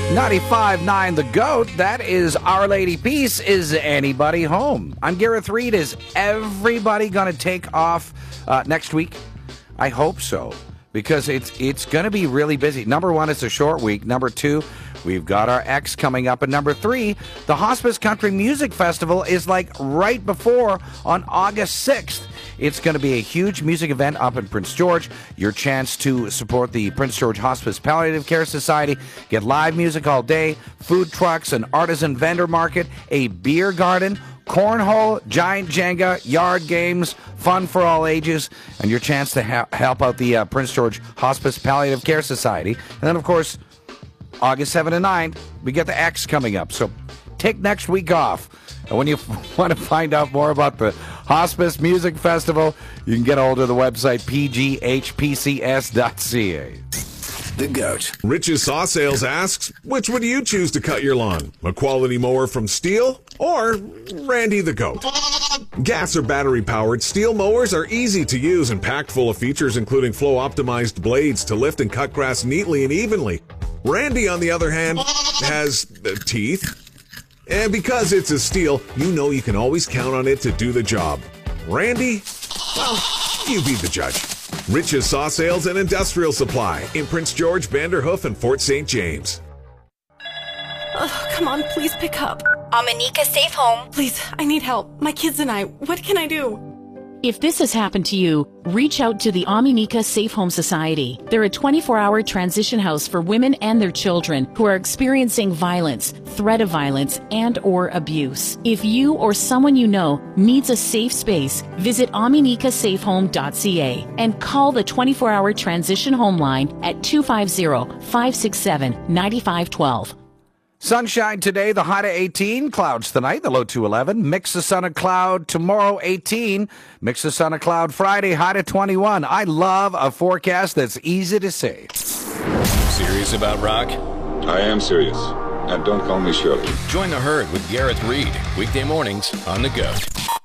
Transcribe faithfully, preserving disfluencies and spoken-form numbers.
ninety-five point nine The Goat, that is Our Lady Peace. Is anybody home? I'm Gareth Reed. Is everybody going to take off uh, next week? I hope so, because it's it's going to be really busy. Number one, it's a short week. Number two, we've got our X coming up. And number three, the Hospice Country Music Festival is like right before on August sixth. It's going to be a huge music event up in Prince George. Your chance to support the Prince George Hospice Palliative Care Society. Get live music all day, food trucks, an artisan vendor market, a beer garden, cornhole, giant Jenga, yard games, fun for all ages, and your chance to ha- help out the uh, Prince George Hospice Palliative Care Society. And then, of course, August seventh and ninth, we get the X coming up. So take next week off. And when you f- want to find out more about the Hospice Music Festival, you can get a hold of the website p g h p c s dot c a. The Goat. Rich's Saw Sales asks, which would you choose to cut your lawn? A quality mower from Steel or Randy the Goat? Gas or battery-powered Steel mowers are easy to use and packed full of features including flow-optimized blades to lift and cut grass neatly and evenly. Randy, on the other hand, has uh, teeth. And because it's a Steel, you know you can always count on it to do the job. Randy? Well, you be the judge. Rich's Saw Sales and Industrial Supply in Prince George, Vanderhoof, and Fort Saint James. Oh, come on, please pick up. Amanika Safe Home. Please, I need help. My kids and I. What can I do? If this has happened to you, reach out to the Amanika Safe Home Society. They're a twenty-four hour transition house for women and their children who are experiencing violence, threat of violence, and or abuse. If you or someone you know needs a safe space, visit amanika safe home dot c a and call the twenty-four hour transition home line at two five zero, five six seven, nine five one two. Sunshine today, the high to eighteen. Clouds tonight, the low to eleven. Mix of sun and cloud tomorrow, eighteen. Mix of sun and cloud Friday, high to twenty-one. I love a forecast that's easy to say. Serious about rock? I am serious. And don't call me Shirley. Join the herd with Gareth Reed. Weekday mornings on The Goat.